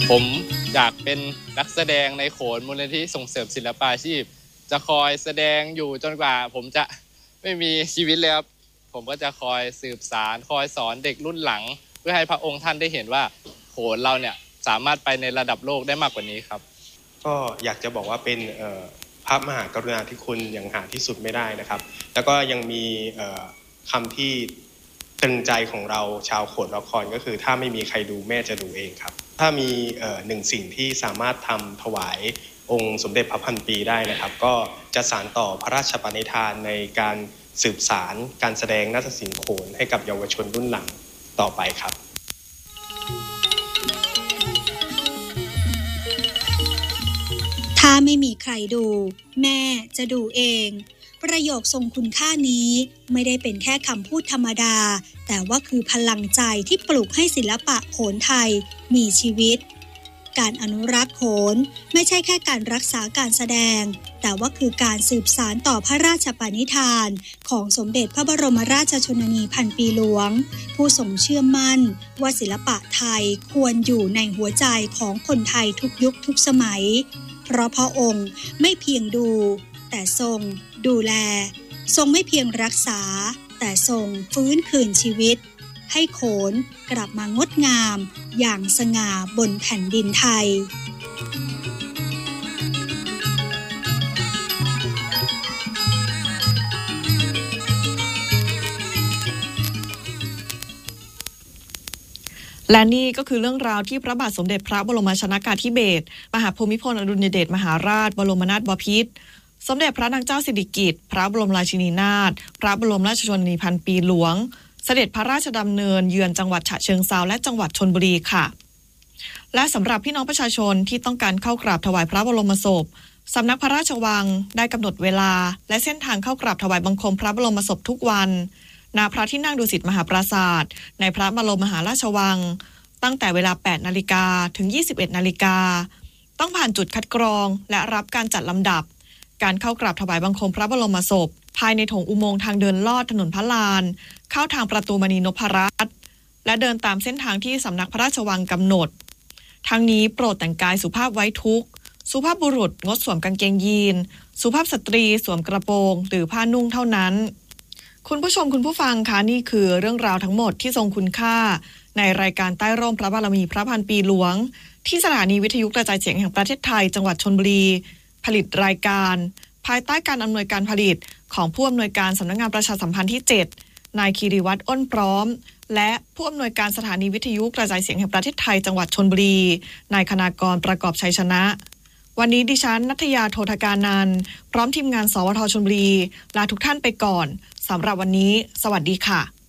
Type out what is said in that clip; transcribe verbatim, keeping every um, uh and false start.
ผมอยากเป็นนักแสดงในโขนมูลนิธิส่งเสริมศิลปาชีพจะคอยแสดงอยู่จนกว่าผมจะไม่มีชีวิตเลยครับผมก็จะคอยสืบสารคอยสอนเด็กรุ่นหลังเพื่อให้พระองค์ท่านได้เห็นว่าโขนเราเนี่ยสามารถไปในระดับโลกได้มากกว่านี้ครับก็อยากจะบอกว่าเป็นพระมหากรุณาธิคุณอย่างหาที่สุดไม่ได้นะครับแล้วก็ยังมีคำที่ตรึงใจของเราชาวโขนละครก็คือถ้าไม่มีใครดูแม่จะดูเองครับถ้ามีหนึ่งสิ่งที่สามารถทำถวายองค์สมเด็จพระพันปีได้นะครับก็จะสานต่อพระราชปณิธานในการสืบสารการแสดงนาฏศิลป์โขนให้กับเยาวชนรุ่นหลังต่อไปครับถ้าไม่มีใครดูแม่จะดูเองประโยคทรงคุณค่านี้ไม่ได้เป็นแค่คำพูดธรรมดาแต่ว่าคือพลังใจที่ปลุกให้ศิลปะโขนไทยมีชีวิตการอนุรักษ์โขนไม่ใช่แค่การรักษาการแสดงแต่ว่าคือการสืบสานต่อพระราชปณิธานของสมเด็จพระบรมราชชนนีพันปีหลวงผู้ทรงเชื่อมั่นว่าศิลปะไทยควรอยู่ในหัวใจของคนไทยทุกยุคทุกสมัยเพราะพระองค์ไม่เพียงดูแต่ทรงดูแลทรงไม่เพียงรักษาแต่ทรงฟื้นคืนชีวิตให้โขนกลับมางดงามอย่างสง่าบนแผ่นดินไทยและนี่ก็คือเรื่องราวที่พระบาทสมเด็จพระบรมชนกาธิเบศรมหาภูมิพลอดุลยเดชมหาราชบรมนาถบพิตรสมเด็จพระนางเจ้าสิริกิติ์พระบรมราชินีนาถพระบรมราชชนนีพันปีหลวงเสด็จพระราชดำเนินเยือนจังหวัดฉะเชิงเทราและจังหวัดชลบุรีค่ะและสำหรับพี่น้องประชาชนที่ต้องการเข้ากราบถวายพระบรมศพสำนักพระราชวังได้กำหนดเวลาและเส้นทางเข้ากราบถวายบังคมพระบรมศพทุกวันณพระที่นั่งดุสิตมหาปราสาทในพระบรมมหาราชวังตั้งแต่เวลา แปดนาฬิกา ถึง ยี่สิบเอ็ดนาฬิกาต้องผ่านจุดคัดกรองและรับการจัดลำดับการเข้ากราบถวายบังคมพระบรมศพภายในโถงอุโมงค์ทางเดินลอดถนนพระลานเข้าทางประตูมณีนพรัตน์และเดินตามเส้นทางที่สำนักพระราชวังกำหนดทั้งนี้โปรดแต่งกายสุภาพไว้ทุกข์สุภาพบุรุษงดสวมกางเกงยีนสุภาพสตรีสวมกระโปรงหรือผ้านุ่งเท่านั้นคุณผู้ชมคุณผู้ฟังคะนี่คือเรื่องราวทั้งหมดที่ทรงคุณค่าในรายการใต้ร่มพระบารมีพระพันปีหลวงที่สถานีวิทยุกระจายเสียงแห่งประเทศไทยจังหวัดชลบุรีผลิตรายการภายใต้การอำนวยการผลิตของผู้อำนวยการสำนักงานประชาสัมพันธ์ที่เจ็ดนายคีรีวัฒน์อ้นพร้อมและผู้อำนวยการสถานีวิทยุกระจายเสียงแห่งประเทศไทยจังหวัดชลบุรีนายคณากรประกอบชัยชนะวันนี้ดิฉันณัฐยาโททการนันท์พร้อมทีมงานสวทชลบุรีลาทุกท่านไปก่อนสำหรับวันนี้สวัสดีค่ะ